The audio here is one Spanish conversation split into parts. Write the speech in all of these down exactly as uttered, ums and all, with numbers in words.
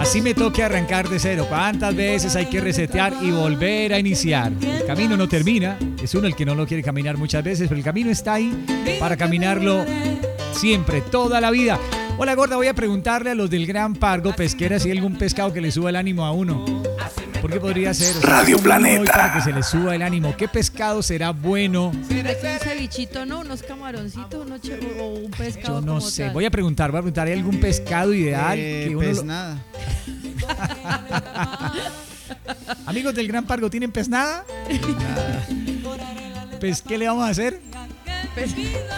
Así me toque arrancar de cero. ¿Cuántas veces hay que resetear y volver a iniciar? El camino no termina. Es uno el que no lo quiere caminar muchas veces, pero el camino está ahí para caminarlo siempre, toda la vida. Hola, gorda, voy a preguntarle a los del Gran Pargo Pesquera si hay algún pescado que le suba el ánimo a uno. ¿Por qué podría ser? O sea, Radio Planeta. para que se le suba el ánimo. ¿Qué pescado será bueno? ¿Será que un cevichito, no? ¿Unos camaroncitos unos che- o un pescado? Yo no como sé. tal? Voy a preguntar, voy a preguntar, ¿hay algún pescado ideal? Eh, que uno pues lo- nada. Amigos del Gran Pargo, ¿tienen pez nada? Nada. Pues, ¿qué le vamos a hacer? Pes-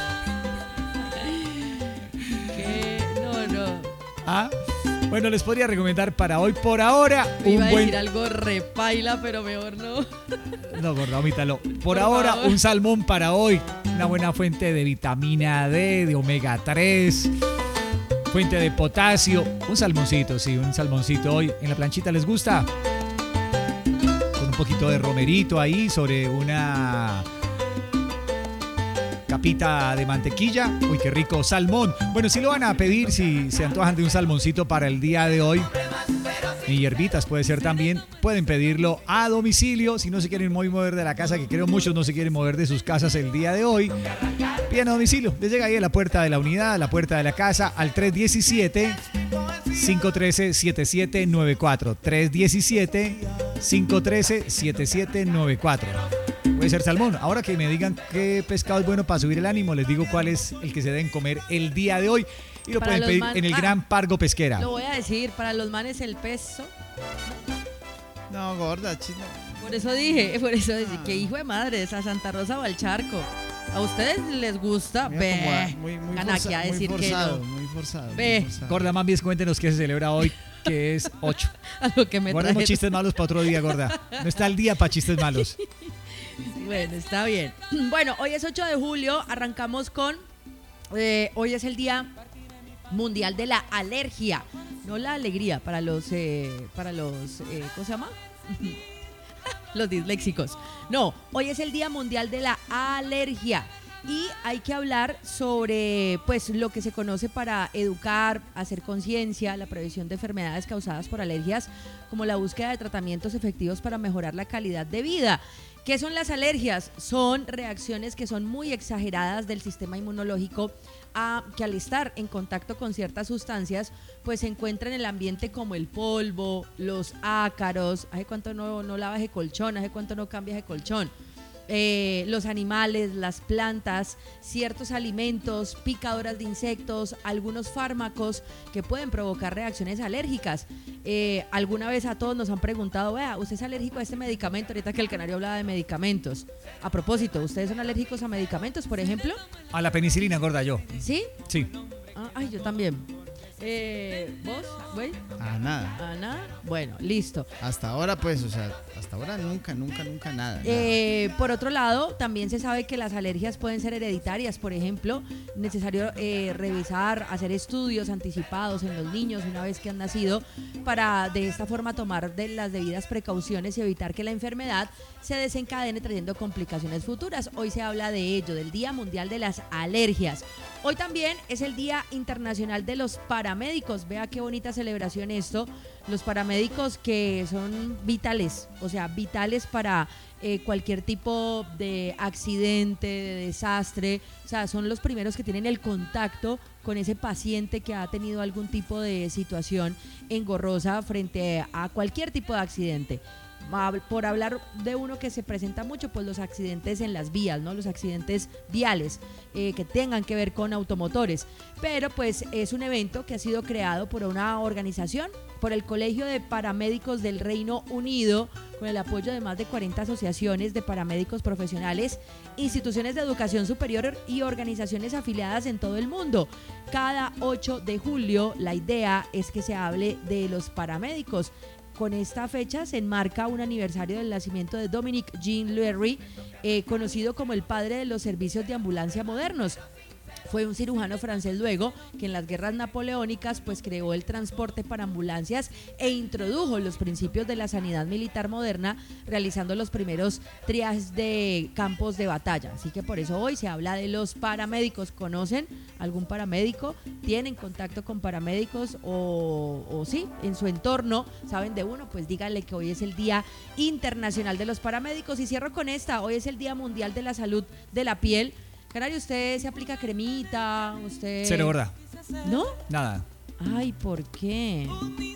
¿Qué? No, no. ¿Ah? Bueno, les podría recomendar para hoy por ahora Me un iba a buen... decir algo repaila, pero mejor no. No, gorda, omítalo. Por, Por ahora, favor. un salmón para hoy. Una buena fuente de vitamina D, de omega tres, fuente de potasio. Un salmoncito, sí, un salmoncito hoy. ¿En la planchita les gusta? Con un poquito de romerito ahí sobre una capita de mantequilla. Uy, qué rico salmón. Bueno, si lo van a pedir, si se antojan de un salmoncito para el día de hoy, y hierbitas puede ser también, pueden pedirlo a domicilio. Si no se quieren muy mover de la casa, que creo muchos no se quieren mover de sus casas el día de hoy, piden a domicilio. Les llega ahí a la puerta de la unidad, a la puerta de la casa, al tres diecisiete, cinco uno tres, siete siete nueve cuatro. tres diecisiete, cinco uno tres, siete siete nueve cuatro. Puede ser salmón. Ahora que me digan qué pescado es bueno para subir el ánimo, les digo cuál es el que se deben comer el día de hoy. Y lo Para pueden los pedir man- en el ah, Gran Pargo Pesquera. Lo voy a decir, para los manes el peso. No, gorda, chino. Por eso dije, por eso dije, que hijo de madre, esa Santa Rosa o al charco. ¿A ustedes les gusta? Mira Ve. cómo va, muy, muy, Gana forza- aquí a muy decir que forzado, no. muy forzado. muy Ve. forzado. Gorda, más bien cuéntenos qué se celebra hoy, que es ocho. A lo que me Guardemos trajeron. chistes malos para otro día, gorda. No está el día para chistes malos. Bueno, está bien. Bueno, hoy es ocho de julio, arrancamos con, eh, hoy es el Día Mundial de la Alergia, no la alegría para los, eh, para los, eh, ¿cómo se llama? Los disléxicos. No, hoy es el Día Mundial de la Alergia. Y hay que hablar sobre pues lo que se conoce para educar, hacer conciencia, la prevención de enfermedades causadas por alergias, como la búsqueda de tratamientos efectivos para mejorar la calidad de vida. ¿Qué son las alergias? Son reacciones que son muy exageradas del sistema inmunológico a, que al estar en contacto con ciertas sustancias, pues se encuentra en el ambiente como el polvo, los ácaros, hace cuánto no, no lavas de colchón, hace cuánto no cambias de colchón. Eh, los animales, las plantas, ciertos alimentos, picadoras de insectos, algunos fármacos que pueden provocar reacciones alérgicas. Eh, alguna vez a todos nos han preguntado, vea, ¿usted es alérgico a este medicamento? Ahorita que el canario hablaba de medicamentos. A propósito, ¿ustedes son alérgicos a medicamentos, por ejemplo? A la penicilina, gorda, yo. ¿Sí? Sí. Ah, ay, yo también. Eh, ¿Vos, güey? Ah, nada. ¿A nada? Bueno, listo. Hasta ahora, pues, o sea, hasta ahora nunca, nunca, nunca nada. nada. Eh, por otro lado, también se sabe que las alergias pueden ser hereditarias, por ejemplo, necesario eh, revisar, hacer estudios anticipados en los niños una vez que han nacido para de esta forma tomar de las debidas precauciones y evitar que la enfermedad se desencadene trayendo complicaciones futuras. Hoy se habla de ello, del Día Mundial de las Alergias. Hoy también es el Día Internacional de los Paramédicos. Vea qué bonita celebración esto. Los paramédicos que son vitales, o sea, vitales para eh, cualquier tipo de accidente, de desastre. O sea, son los primeros que tienen el contacto con ese paciente que ha tenido algún tipo de situación engorrosa frente a cualquier tipo de accidente. Por hablar de uno que se presenta mucho, pues los accidentes en las vías, ¿no? Los accidentes viales eh, que tengan que ver con automotores. Pero pues es un evento que ha sido creado por una organización, por el Colegio de Paramédicos del Reino Unido, con el apoyo de más de cuarenta asociaciones de paramédicos profesionales, instituciones de educación superior y organizaciones afiliadas en todo el mundo. Cada ocho de julio la idea es que se hable de los paramédicos. Con esta fecha se enmarca un aniversario del nacimiento de Dominic Jean Leary, eh, conocido como el padre de los servicios de ambulancia modernos. Fue un cirujano francés luego que en las guerras napoleónicas pues creó el transporte para ambulancias e introdujo los principios de la sanidad militar moderna, realizando los primeros triajes de campos de batalla. Así que por eso hoy se habla de los paramédicos. ¿Conocen algún paramédico? ¿Tienen contacto con paramédicos o, o sí, en su entorno saben de uno? Pues díganle que hoy es el Día Internacional de los Paramédicos. Y cierro con esta, hoy es el Día Mundial de la Salud de la Piel. Canario, ¿usted se aplica cremita? ¿Usted? Cero, gorda. ¿No? Nada. Ay, ¿por qué?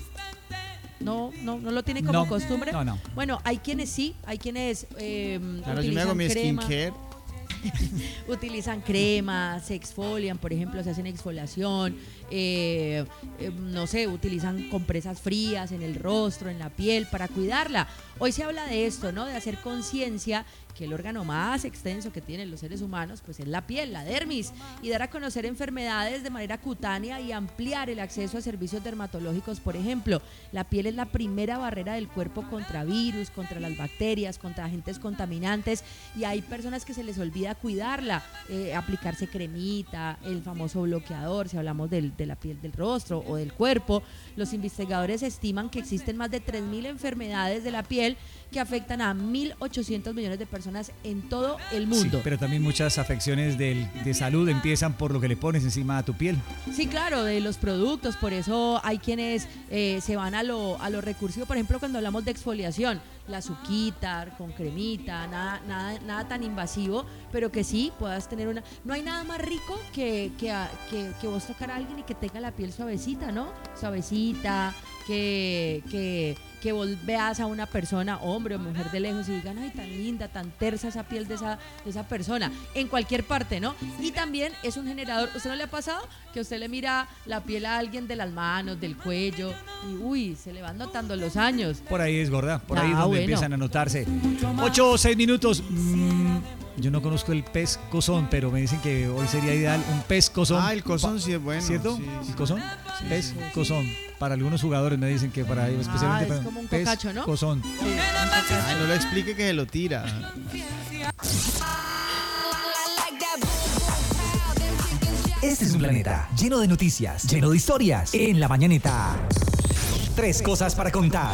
No, no, no lo tiene como No, costumbre. no, no. Bueno, hay quienes sí, hay quienes eh, Claro, yo me hago utilizan mi crema, skincare. utilizan crema, se exfolian, por ejemplo, se hacen exfoliación, eh, eh, no sé, utilizan compresas frías en el rostro, en la piel para cuidarla. Hoy se habla de esto, ¿no? De hacer conciencia que el órgano más extenso que tienen los seres humanos pues es la piel, la dermis, y dar a conocer enfermedades de manera cutánea y ampliar el acceso a servicios dermatológicos. Por ejemplo, la piel es la primera barrera del cuerpo contra virus, contra las bacterias, contra agentes contaminantes, y hay personas que se les olvida cuidarla, eh, aplicarse cremita, el famoso bloqueador, si hablamos del, de la piel del rostro o del cuerpo. Los investigadores estiman que existen más de tres mil enfermedades de la piel que afectan a mil ochocientos millones de personas en todo el mundo. Sí, pero también muchas afecciones del, de salud empiezan por lo que le pones encima a tu piel. Sí, claro, de los productos, por eso hay quienes eh, se van a lo, a lo recursivo. Por ejemplo, cuando hablamos de exfoliación, la Suquitar con cremita, nada, nada, nada tan invasivo, pero que sí puedas tener una... No hay nada más rico que, que, que, que vos tocar a alguien y que tenga la piel suavecita, ¿no? Suavecita, que, que, que vos veas a una persona, hombre o mujer de lejos, y digan, ay, tan linda, tan tersa esa piel de esa, de esa persona, en cualquier parte, ¿no? Y también es un generador. ¿Usted no le ha pasado que usted le mira la piel a alguien de las manos, del cuello, y uy, se le van notando los años? Por ahí es, gorda, por ahí Ah, es donde bueno. empiezan a notarse. Ocho o seis minutos. Mm, yo no conozco el pez cozón, pero me dicen que hoy sería ideal un pez cozón. Ah, el cozón sí es bueno. ¿Cierto? Sí, sí. ¿El cozón? Sí, pez sí, sí. cozón. Para algunos jugadores me dicen que para ellos, especialmente Ah, es para como un pez cocacho, ¿no? cozón. Sí, un cocacho. Ay, no le explique que se lo tira. Este es un planeta lleno de noticias, lleno de historias. En la mañanita, tres cosas para contar.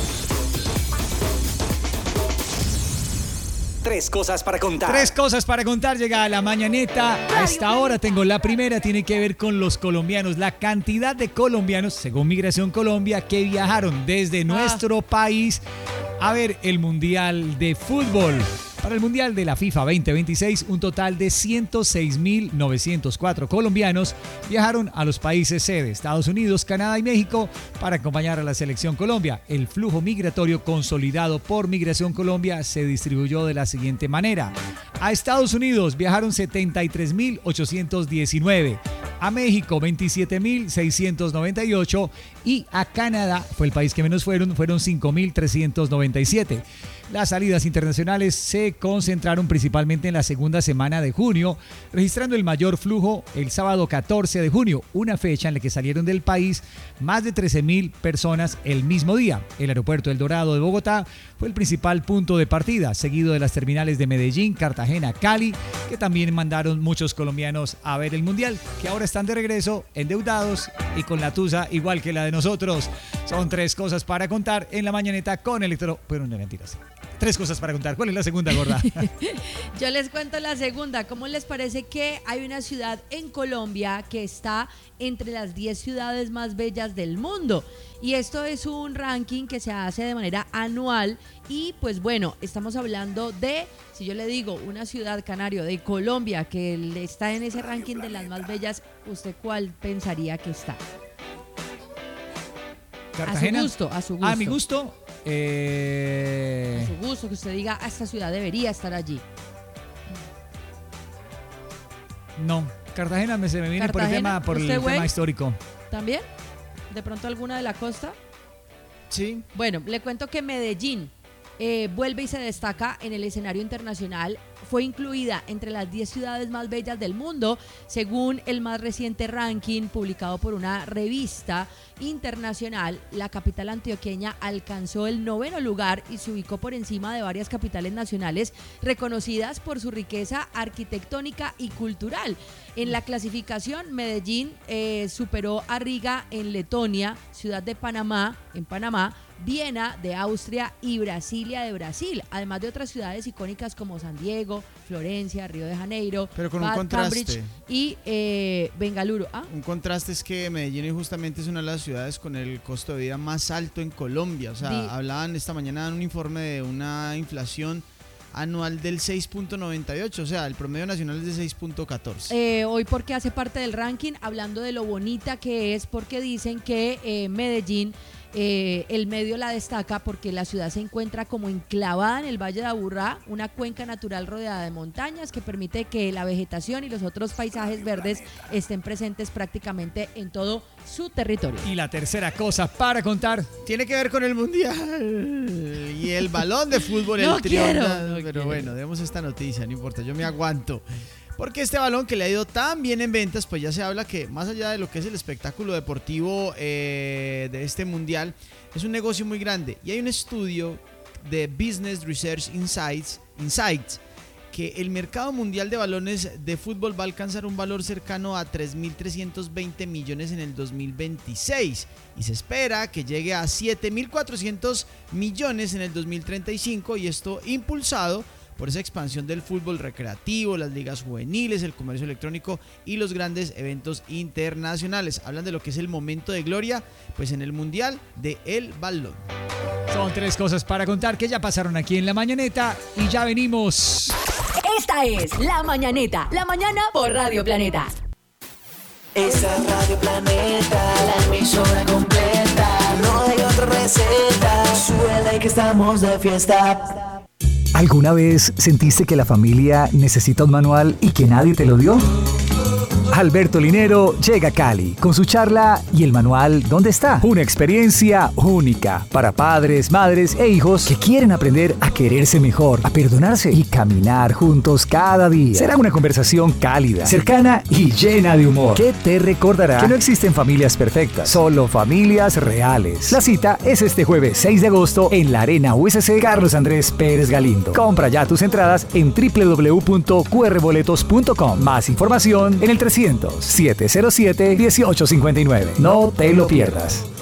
Tres cosas para contar. Tres cosas para contar, llega a la mañaneta. A esta hora tengo la primera, tiene que ver con los colombianos. La cantidad de colombianos, según Migración Colombia, que viajaron desde nuestro país a ver el Mundial de Fútbol. Para el Mundial de la FIFA veinte veintiséis, un total de ciento seis mil novecientos cuatro colombianos viajaron a los países sede, Estados Unidos, Canadá y México, para acompañar a la selección Colombia. El flujo migratorio consolidado por Migración Colombia se distribuyó de la siguiente manera. A Estados Unidos viajaron setenta y tres mil ochocientos diecinueve, a México veintisiete mil seiscientos noventa y ocho y a Canadá, fue el país que menos fueron, fueron cinco mil trescientos noventa y siete. Las salidas internacionales se concentraron principalmente en la segunda semana de junio, registrando el mayor flujo el sábado catorce de junio, una fecha en la que salieron del país más de trece mil personas el mismo día. El aeropuerto El Dorado de Bogotá fue el principal punto de partida, seguido de las terminales de Medellín, Cartagena, Cali, que también mandaron muchos colombianos a ver el Mundial, que ahora están de regreso, endeudados y con la tusa igual que la de nosotros. Son tres cosas para contar en la mañaneta con Electro... Pero no, mentiras. Tres cosas para contar. ¿Cuál es la segunda, gorda? Yo les cuento la segunda. ¿Cómo les parece que hay una ciudad en Colombia que está entre las diez ciudades más bellas del mundo? Y esto es un ranking que se hace de manera anual y pues bueno, estamos hablando de, si yo le digo una ciudad, Canario, de Colombia que está en ese ranking de las más bellas, ¿usted cuál pensaría que está? Cartagena. A su gusto, a su gusto. A mi gusto. Eh... A su gusto, que usted diga, "Ah, esta ciudad debería estar allí". No, Cartagena me, se me viene por el ¿Cartagena? tema, por el ¿Usted, güey? tema histórico. ¿También? ¿De pronto alguna de la costa? Sí. Bueno, le cuento que Medellín eh, vuelve y se destaca en el escenario internacional fue incluida entre las diez ciudades más bellas del mundo, según el más reciente ranking publicado por una revista internacional. La capital antioqueña alcanzó el noveno lugar y se ubicó por encima de varias capitales nacionales reconocidas por su riqueza arquitectónica y cultural. En la clasificación, Medellín eh, superó a Riga en Letonia, Ciudad de Panamá, en Panamá, Viena de Austria y Brasilia de Brasil, además de otras ciudades icónicas como San Diego, Florencia, Río de Janeiro, Pero con un Bath, contraste. Cambridge y eh, Bengaluru. ¿Ah? Un contraste es que Medellín justamente es una de las ciudades con el costo de vida más alto en Colombia. O sea, Di- hablaban esta mañana en un informe de una inflación anual del seis punto noventa y ocho, o sea, el promedio nacional es de seis punto catorce. Eh, hoy porque hace parte del ranking, hablando de lo bonita que es, porque dicen que eh, Medellín, eh, el medio la destaca porque la ciudad se encuentra como enclavada en el Valle de Aburrá, una cuenca natural rodeada de montañas que permite que la vegetación y los otros paisajes verdes estén presentes prácticamente en todo su territorio. Y la tercera cosa para contar. Tiene que ver con el Mundial y el balón de fútbol, No el quiero, triunfo. no Pero quiero. bueno, demos esta noticia, no importa, yo me aguanto. Porque este balón que le ha ido tan bien en ventas, pues ya se habla que más allá de lo que es el espectáculo deportivo eh, de este Mundial, es un negocio muy grande. Y hay un estudio de Business Research Insights, Insights que el mercado mundial de balones de fútbol va a alcanzar un valor cercano a tres mil trescientos veinte millones en el dos mil veintiséis y se espera que llegue a siete mil cuatrocientos millones en el dos mil treinta y cinco, y esto impulsado por esa expansión del fútbol recreativo, las ligas juveniles, el comercio electrónico y los grandes eventos internacionales. Hablan de lo que es el momento de gloria, pues en el Mundial de el Balón. Son tres cosas para contar que ya pasaron aquí en La Mañaneta y ya venimos. Esta es La Mañaneta, la mañana por Radio Planeta. Esa es Radio Planeta, la emisora completa. No hay otra receta, súbela y que estamos de fiesta. ¿Alguna vez sentiste que la familia necesita un manual y que nadie te lo dio? Alberto Linero llega a Cali con su charla ¿Y el manual dónde está? Una experiencia única para padres, madres e hijos que quieren aprender a quererse mejor, a perdonarse y caminar juntos cada día. Será una conversación cálida, cercana y llena de humor que te recordará que no existen familias perfectas, solo familias reales. La cita es este jueves seis de agosto en la Arena U S C Carlos Andrés Pérez Galindo. Compra ya tus entradas en doble u doble u doble u punto q r boletos punto com. Más información en el trescientos, setecientos siete, dieciocho cincuenta y nueve. No te lo pierdas.